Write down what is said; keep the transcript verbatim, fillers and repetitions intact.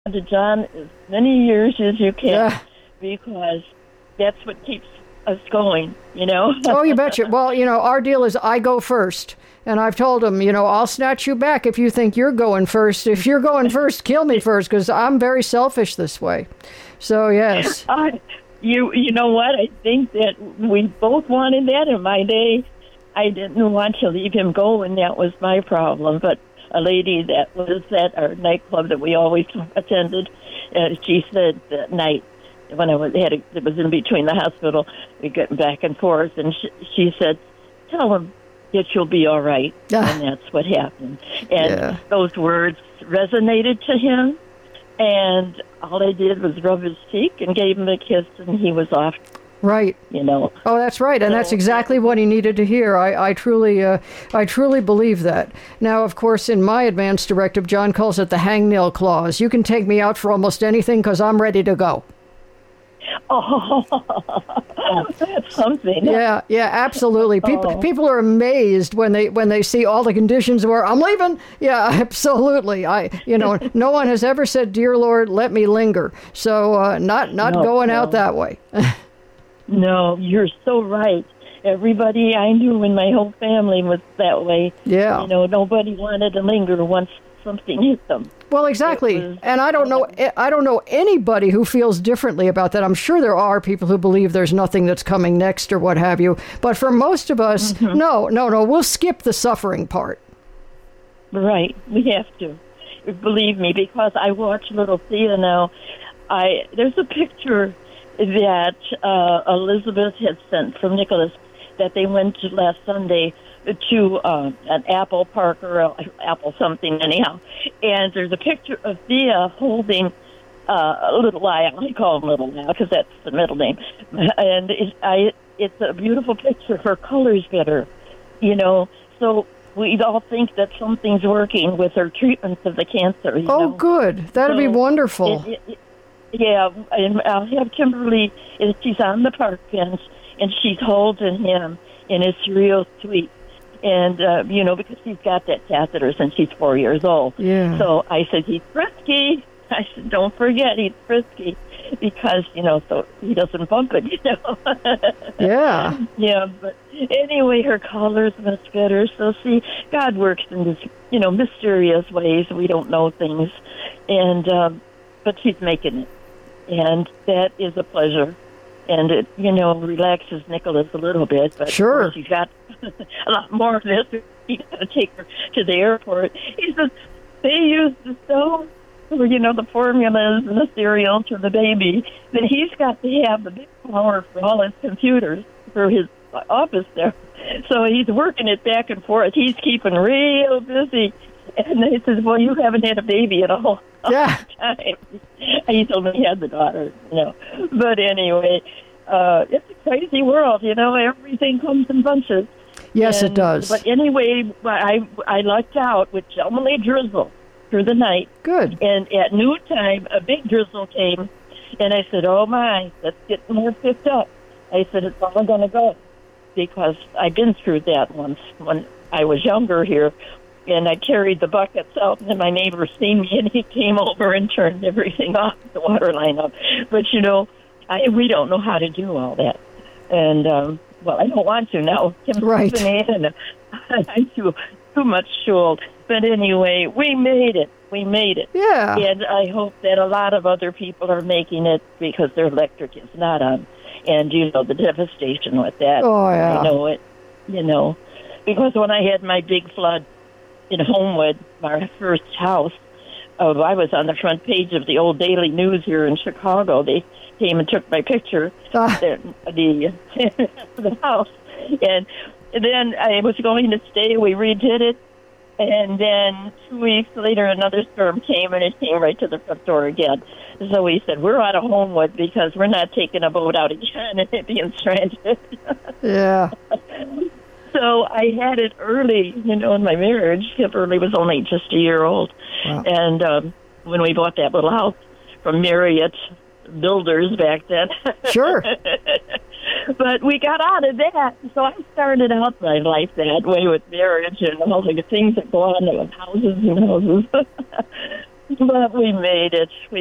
to John as many years as you can, Yeah. because that's what keeps us going, you know? Oh, you betcha. Well, you know, our deal is I go first. And I've told him, you know, I'll snatch you back if you think you're going first. If you're going first, kill me first, because I'm very selfish this way. So, yes. Uh, you you know what? I think that we both wanted that in my day. I didn't want to leave him go, and that was my problem. But a lady that was at our nightclub that we always attended, uh, she said that night, when I was, had a, it was in between the hospital, we got back and forth, and she, she said, tell him that you'll be all right. And that's what happened. And Yeah. those words resonated to him, and all I did was rub his cheek and gave him a kiss, and he was off. Right. You know. Oh, that's right, and So, that's exactly what he needed to hear. I, I truly, uh, I truly believe that. Now, of course, in my advance directive, John calls it the hangnail clause. You can take me out for almost anything because I'm ready to go. Oh, that's something. Yeah, yeah, absolutely. People, Oh. people are amazed when they when they see all the conditions where I'm leaving. Yeah, absolutely. I, you know, no one has ever said, "Dear Lord, let me linger." So, uh, not not No, going no. out that way. No, you're so right. Everybody I knew in my whole family was that way. Yeah. You know, nobody wanted to linger once something hit them. Well, exactly. It was- And I don't know I don't know anybody who feels differently about that. I'm sure there are people who believe there's nothing that's coming next or what have you. But for most of us, Mm-hmm. no, no, no, we'll skip the suffering part. Right, we have to. Believe me, because I watch Little Thea now. I there's a picture that uh, Elizabeth had sent from Nicholas that they went to last Sunday to uh, an Apple Park or a, Apple something anyhow, and there's a picture of Thea holding uh, Little Lyle. I call him Little Lyle because that's the middle name, and it, I it's a beautiful picture. Her color's better, you know, so. We all think that something's working with her treatments of the cancer. You Oh, know? good. That'd be So wonderful. It, it, it, yeah, and I'll have Kimberly, and she's on the park bench, and she's holding him, and it's real sweet. And, uh, you know, because she's got that catheter since she's four years old. Yeah. So I said, he's frisky. I said, don't forget, he's frisky. Because, you know, so he doesn't bump it, you know. Yeah. Yeah, but anyway, her color's much better. So, see, God works in this, you know, mysterious ways. We don't know things. And, um, but she's making it. And that is a pleasure. And it, you know, relaxes Nicholas a little bit. But Sure. She's got a lot more of this. He's got to take her to the airport. He says, they use the stove, or, you know, the formulas and the cereal to the baby. Then he's got to have the big power for all his computers for his office there. So he's working it back and forth. He's keeping real busy. And he says, well, you haven't had a baby in a whole Yeah. time. He told me he had the daughter, you know. But anyway, uh, it's a crazy world, you know. Everything comes in bunches. Yes, it And- does. But anyway, I, I lucked out with gentlemanly drizzle through the night. Good. And at noontime, a big drizzle came, and I said, oh, my, let's get more picked up. I said, it's all going to go, because I've been through that once when I was younger here, and I carried the buckets out, and my neighbor seen me, and he came over and turned everything off, the water line up. But, you know, I, we don't know how to do all that. And, um, well, I don't want to now. Kim's Right. moving in, and I'm too, too much shuled. But anyway, we made it. We made it. Yeah. And I hope that a lot of other people are making it because their electric is not on. And, you know, the devastation with that. Oh, yeah. I know it, you know. Because when I had my big flood in Homewood, my first house, uh, I was on the front page of the old Daily News here in Chicago. They came and took my picture, Ah. the, the, the house. And then I was going to stay. We redid it. And then two weeks later, another storm came, and it came right to the front door again. So we said, we're out of Homewood because we're not taking a boat out again and it being stranded. Yeah. So I had it early, you know, in my marriage. Kimberly was only just a year old. Wow. And um, when we bought that little house from Marriott Builders back then. Sure. But we got out of that. So I started out my life that way with marriage and all the things that go on with houses and houses. But we made it. We